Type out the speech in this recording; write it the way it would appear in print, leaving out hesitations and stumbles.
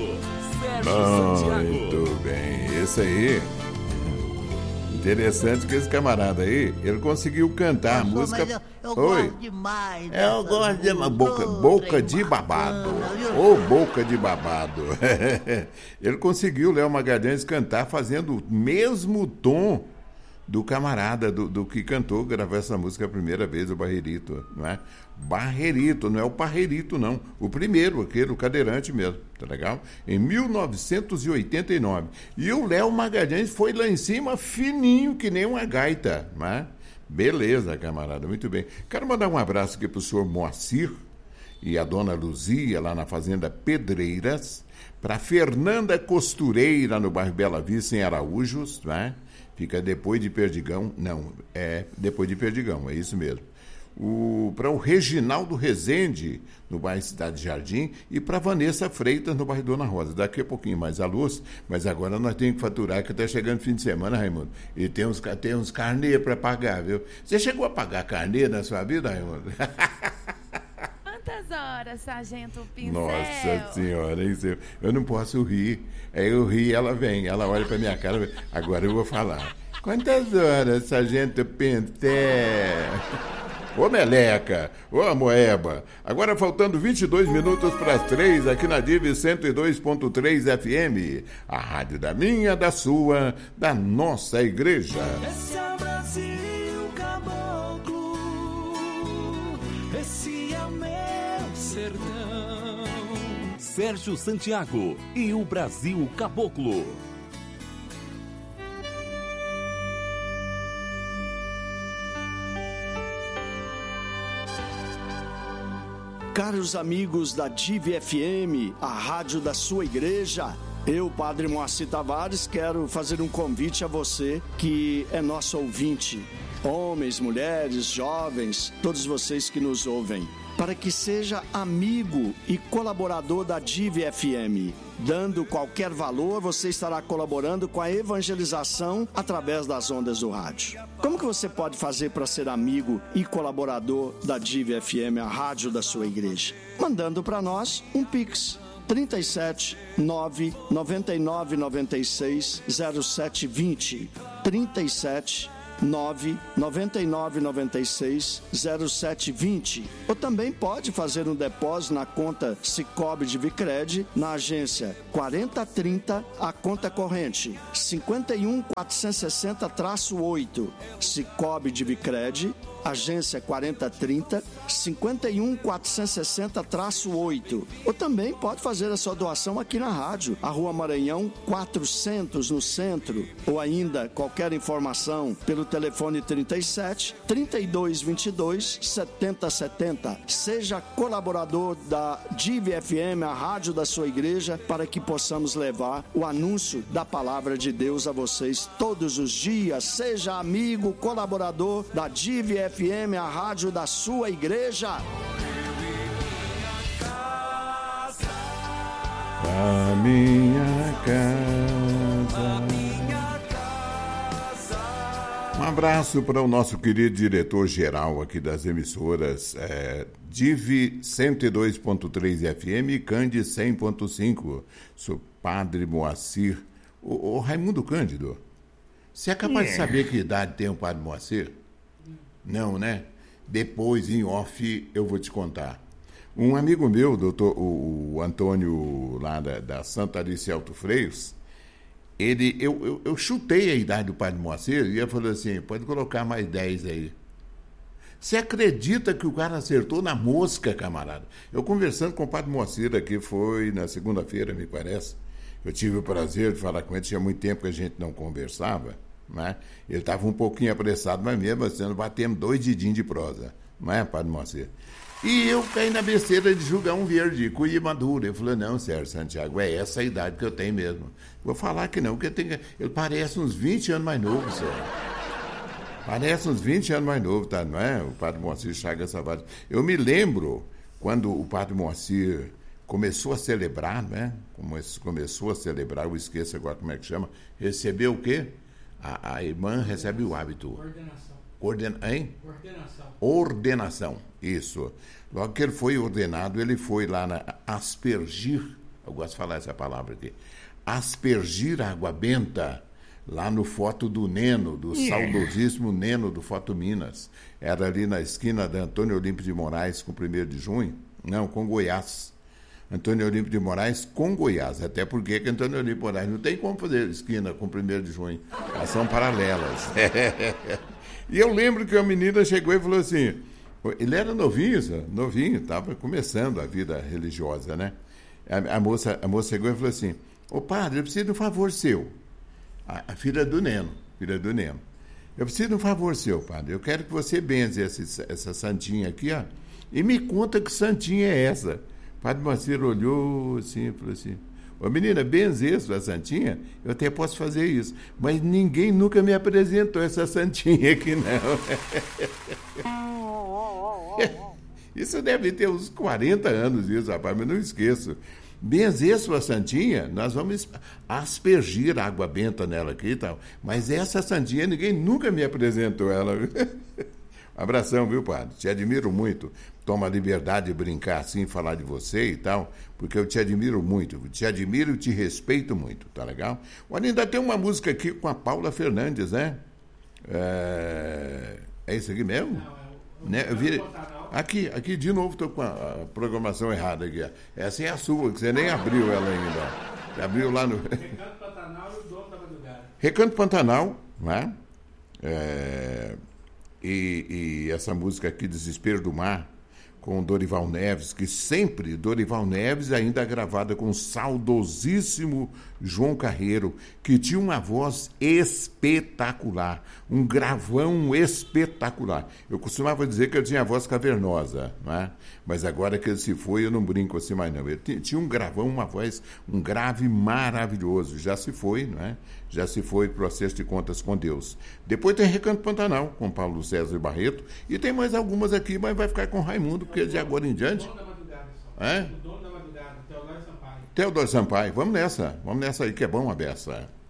Sérgio Santiago. Muito bem, esse aí. Interessante que esse camarada aí, ele conseguiu cantar a música. Eu Oi. gosto demais. Eu gosto de boca de babado. Ô, boca de babado. Ele conseguiu, Léo Magalhães, cantar fazendo o mesmo tom do camarada, do que cantou, gravou essa música a primeira vez, o Barrerito, não é? Barrerito, não é o Parrerito, não. O primeiro, aquele, o cadeirante mesmo, tá legal? Em 1989. E o Léo Magalhães foi lá em cima, fininho, que nem uma gaita, não é? Beleza, camarada, muito bem. Quero mandar um abraço aqui pro senhor Moacir e a dona Luzia, lá na Fazenda Pedreiras, para Fernanda Costureira, no bairro Bela Vista, em Araújos, não é? Fica depois de Perdigão. Não, é depois de Perdigão, é isso mesmo. Para o Reginaldo Rezende, no bairro Cidade Jardim, e para Vanessa Freitas, no bairro Dona Rosa. Daqui a pouquinho mais a luz, mas agora nós temos que faturar, que está chegando fim de semana, Raimundo. E tem uns carnê para pagar, viu? Você chegou a pagar carnê na sua vida, Raimundo? Quantas horas, Sargento Pincel? Nossa senhora, hein? Eu não posso rir. Aí eu ri, ela vem, ela olha pra minha cara, agora eu vou falar. Quantas horas, Sargento Pincel? Ô Meleca, ô Amoeba. Agora faltando 22 minutos para as 3, aqui na Div 102.3 FM. A rádio da minha, da sua, da nossa igreja. Esse é o Brasil caboclo, esse é o meu sertão. Sérgio Santiago e o Brasil Caboclo. Caros amigos da Div FM, a rádio da sua igreja, eu, Padre Moacir Tavares, quero fazer um convite a você que é nosso ouvinte, homens, mulheres, jovens, todos vocês que nos ouvem, para que seja amigo e colaborador da Div FM. Dando qualquer valor, você estará colaborando com a evangelização através das ondas do rádio. Como que você pode fazer para ser amigo e colaborador da Div FM, a rádio da sua igreja? Mandando para nós um Pix. 37 9 99 96 07 20. 37 9 99 96 07 20. Ou também pode fazer um depósito na conta Sicoob Divicred, na agência 4030, a conta corrente 51.460-8. Sicoob Divicred, agência 4030, 51.460-8. Ou também pode fazer a sua doação aqui na rádio, a Rua Maranhão 400, no centro. Ou ainda qualquer informação pelo telefone 37 3222 7070. Seja colaborador da Div FM, a rádio da sua igreja, para que possamos levar o anúncio da palavra de Deus a vocês todos os dias. Seja amigo, colaborador da Div FM, a rádio da sua igreja. A minha casa. Um abraço para o nosso querido diretor-geral aqui das emissoras Div 102.3 FM e Cândido 100.5. Sou Padre Moacir. Ô Raimundo Cândido, você é capaz de saber que idade tem o Padre Moacir? Não, né? Depois, em off, eu vou te contar. Um amigo meu, o Antônio, lá da Santa Alice Alto Freios, eu chutei a idade do Padre Moacir e ele falou assim, pode colocar mais 10 aí. Você acredita que o cara acertou na mosca, camarada? Eu conversando com o Padre Moacir aqui, foi na segunda-feira, me parece. Eu tive o prazer de falar com ele, tinha muito tempo que a gente não conversava, né? Ele estava um pouquinho apressado, mas mesmo assim, batemos 2 dedinhos de prosa, não é, Padre Moacir? E eu caí na besteira de julgar um verde, cuia madura. Eu falei, não, Sérgio Santiago, é essa a idade que eu tenho mesmo. Vou falar que não, porque ele parece uns 20 anos mais novo, Sérgio. Parece uns 20 anos mais novo, tá? Não é? O Padre Moacir Chagas Tavares. Eu me lembro quando o Padre Moacir começou a celebrar, né? Começou a celebrar, eu esqueço agora como é que chama. Recebeu o quê? A irmã recebe o hábito. Ordenação, isso. Logo que ele foi ordenado, ele foi lá aspergir eu gosto de falar essa palavra aqui, aspergir água benta lá no Foto do Neno, do saudosíssimo Neno do Foto Minas. Era ali na esquina da Antônio Olímpio de Moraes com 1º de junho, não, com Goiás. Antônio Olímpio de Moraes com Goiás, até porque que Antônio Olímpio de Moraes não tem como fazer esquina com 1º de junho, elas são paralelas. E eu lembro que a menina chegou e falou assim, ele era novinho, estava começando a vida religiosa, né? A moça chegou e falou assim, ô padre, eu preciso de um favor seu. A filha do Neno. Eu preciso de um favor seu, padre. Eu quero que você benze essa santinha aqui, ó, e me conta que santinha é essa. O padre Moacir olhou assim e falou assim, ô menina, benzer sua santinha, eu até posso fazer isso, mas ninguém nunca me apresentou essa santinha aqui, não. Isso deve ter uns 40 anos, isso, rapaz, mas não esqueço. Benzer sua santinha, nós vamos aspergir água benta nela aqui e tal. Mas essa santinha, ninguém nunca me apresentou ela. Abração, viu, padre? Te admiro muito. Toma a liberdade de brincar assim, falar de você e tal, porque eu te admiro muito. Te admiro e te respeito muito, tá legal? Olha, ainda tem uma música aqui com a Paula Fernandes, né? É isso aqui mesmo? Não, né? Eu vi... Aqui, de novo, estou com a programação errada aqui. Essa é a sua, que você nem abriu ela ainda. Você abriu lá no... Recanto Pantanal e o Dono da Madrugada. Recanto Pantanal, né? E essa música aqui, Desespero do Mar, com Dorival Neves, que sempre, Dorival Neves ainda gravada com o saudosíssimo João Carreiro, que tinha uma voz espetacular, um gravão espetacular. Eu costumava dizer que ele tinha a voz cavernosa, né? Mas agora que ele se foi, eu não brinco assim mais não. Ele tinha um gravão, uma voz, um grave maravilhoso. Já se foi, né? Já se foi para o acerto de contas com Deus. Depois tem Recanto Pantanal, com Paulo César Barreto, e tem mais algumas aqui, mas vai ficar com Raimundo, porque de agora em diante... O Dono da Madrugada, só. É? O Dono da Madrugada, Teodoro Sampaio. Teodoro Sampaio, vamos nessa aí que é bom a beça.